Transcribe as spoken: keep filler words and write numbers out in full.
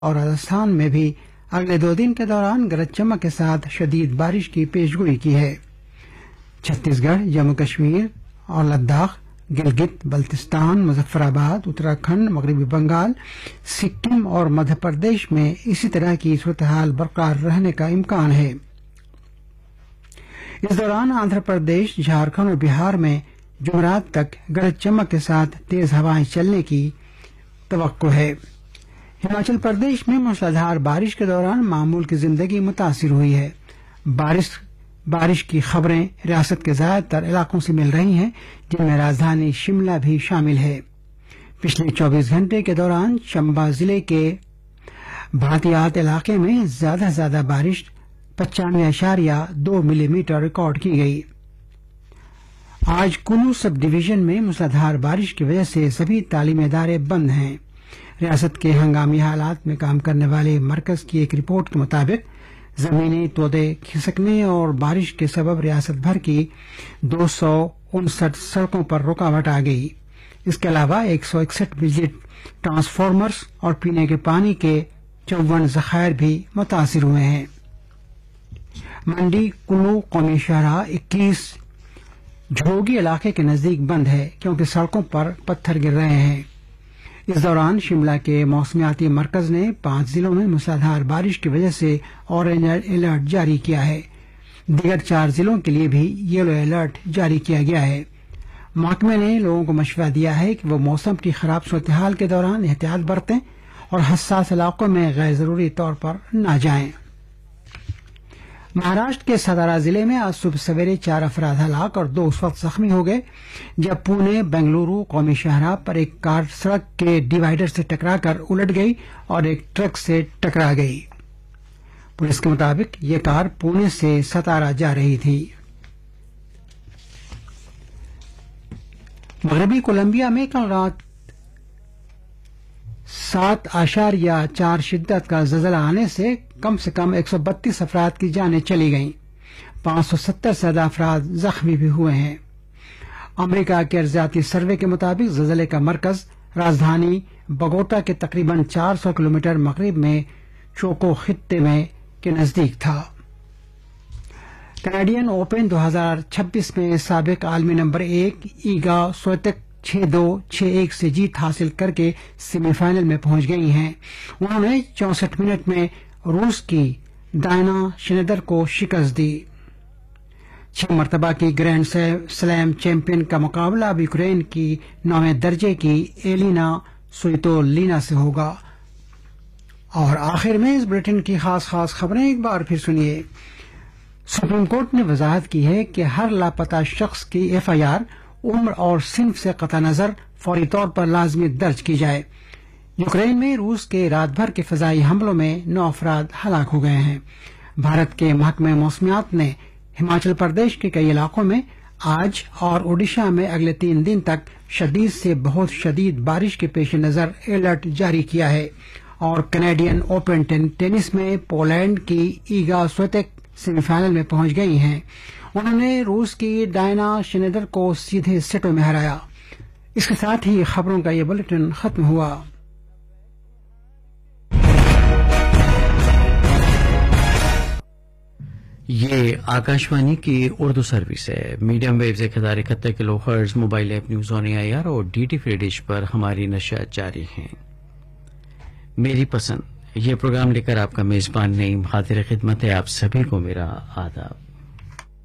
اور راجستھان میں بھی اگلے دو دن کے دوران گرج چمک کے ساتھ شدید بارش کی پیشگوئی کی ہے۔ چھتیس گڑھ، جموں کشمیر اور لداخ، گلگت بلتستان، مظفر آباد، اتراکھنڈ، مغربی بنگال، سکم اور مدھیہ پردیش میں اسی طرح کی صورتحال برقرار رہنے کا امکان ہے۔ اس دوران آندھرا پردیش، جھارکھنڈ اور بہار میں جمعرات تک گرج چمک کے ساتھ تیز ہوائیں چلنے کی توقع ہے۔ ہماچل پردیش میں موسلادھار بارش کے دوران معمول کی زندگی متاثر ہوئی ہے۔ بارش بارش کی خبریں ریاست کے زیادہ تر علاقوں سے مل رہی ہیں، جن میں راجدھانی شملہ بھی شامل ہے۔ پچھلے چوبیس گھنٹے کے دوران چمبا ضلع کے بھاتیات علاقے میں زیادہ سے زیادہ بارش پچانوے اشاریہ دو ملی میٹر ریکارڈ کی گئی۔ آج کلو سب ڈویژن میں موسلادھار بارش کی وجہ سے سبھی تعلیمی ادارے بند ہیں۔ ریاست کے ہنگامی حالات میں کام کرنے والے مرکز کی ایک رپورٹ کے مطابق زمینی تودے کھسکنے اور بارش کے سبب ریاست بھر کی دو سو انسٹھ سڑکوں پر رکاوٹ آ گئی۔ اس کے علاوہ ایک سو اکسٹھ بجلی ٹرانسفارمرز اور پینے کے پانی کے چون ذخائر بھی متاثر ہوئے ہیں۔ منڈی کلو قومی شاہراہ اکیس جھوگی علاقے کے نزدیک بند ہے کیونکہ سڑکوں پر پتھر گر رہے ہیں۔ اس دوران شملہ کے موسمیاتی مرکز نے پانچ ضلعوں میں موسلادھار بارش کی وجہ سے اورنج الرٹ جاری کیا ہے۔ دیگر چار ضلعوں کے لیے بھی یلو الرٹ جاری کیا گیا ہے۔ محکمے نے لوگوں کو مشورہ دیا ہے کہ وہ موسم کی خراب صورتحال کے دوران احتیاط برتیں اور حساس علاقوں میں غیر ضروری طور پر نہ جائیں۔ مہاراشٹر کے ستارا ضلع میں آج صبح سویرے چار افراد ہلاک اور دو اس وقت زخمی ہو گئے جب پونے بنگلورو قومی شاہراہ پر ایک کار سڑک کے ڈیوائیڈر سے ٹکرا کر الٹ گئی اور ایک ٹرک سے ٹکرا گئی۔ پولیس کے مطابق یہ کار پونے سے ستارا جا رہی تھی۔ مغربی کولمبیا میں کل رات سات اشاریہ چار شدت کا زلزلہ آنے سے کم سے کم ایک سو بتیس افراد کی جانیں چلی گئیں۔ پانچ سو ستر سے زیادہ افراد زخمی بھی ہوئے ہیں۔ امریکہ کے ارضیاتی سروے کے مطابق زلزلے کا مرکز راجدھانی بگوٹا کے تقریباً چار سو کلومیٹر مغرب میں چوکو خطے میں کے نزدیک تھا۔ کینیڈین اوپن دو ہزار چھبیس میں سابق عالمی نمبر ایک ایگا سویتک چھ دو چھ ایک سے جیت حاصل کر کے سیمی فائنل میں پہنچ گئی ہیں۔ انہوں نے چونسٹھ منٹ میں روس کی ڈائنا شنیدر کو شکست دی۔ چھ مرتبہ کی گرینڈ سلیم چیمپئن کا مقابلہ اب یوکرین کی نویں درجے کی ایلینا سویتولینا سے ہوگا۔ اور آخر میں اس بلیٹن کی خاص خاص خبریں ایک بار پھر سنیے۔ سپریم کورٹ نے وضاحت کی ہے کہ ہر لاپتہ شخص کی ایف آئی آر عمر اور صنف سے قطع نظر فوری طور پر لازمی درج کی جائے۔ یوکرین میں روس کے رات بھر کے فضائی حملوں میں نو افراد ہلاک ہو گئے ہیں۔ بھارت کے محکمہ موسمیات نے ہماچل پردیش کے کئی علاقوں میں آج اور اوڈیشہ میں اگلے تین دن تک شدید سے بہت شدید بارش کے پیش نظر الرٹ جاری کیا ہے۔ اور کینیڈین اوپن ٹینس میں پولینڈ کی ایگا سویتک سیمی فائنل میں پہنچ گئی ہیں۔ انہوں نے روس کی ڈائنا شنیدر کو سیدھے سیٹوں میں ہرایا۔ اس کے ساتھ ہی خبروں کا یہ بلیٹن ختم ہوا۔ یہ آکاشوانی کی اردو سروس ہے۔ میڈیم ویوز ایک ہزار اکہتر کلو hertz, mobile app news on a are اور ڈی ٹی فری ڈش پر ہماری نشریات جاری ہیں۔ میری پسند یہ پروگرام لے کر آپ کا میزبان نعیم حاضر خدمت ہے۔ آپ سبھی کو میرا آداب۔